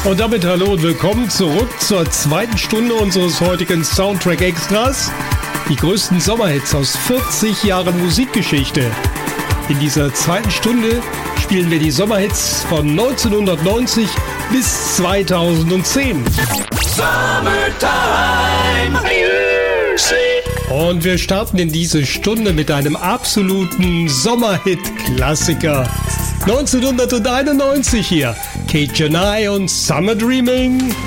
Und damit hallo und willkommen zurück zur zweiten Stunde unseres heutigen Soundtrack Extras. Die größten Sommerhits aus 40 Jahren Musikgeschichte. In dieser zweiten Stunde spielen wir die Sommerhits von 1990 bis 2010. Summertime Music. Und wir starten in diese Stunde mit einem absoluten Sommerhit-Klassiker. 1991 hier, Kate Janai und Summer Dreaming.